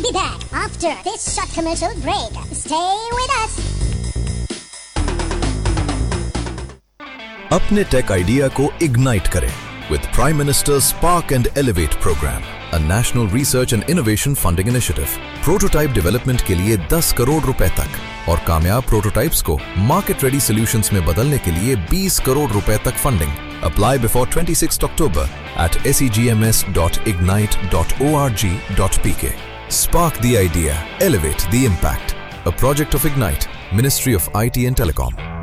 be back after this short commercial break. Stay with us. अपने take idea को ignite करें with Prime Minister's Spark and Elevate program, a national research and innovation funding initiative. Prototype development के लिए 10 करोड़ रुपए तक और कामयाब prototypes को मार्केट रेडी सॉल्यूशंस में बदलने के लिए 20 करोड़ रुपए तक funding. Apply before 26th October at segms.ignite.org.pk. Spark the idea, elevate the impact. A project of Ignite, Ministry of IT and Telecom.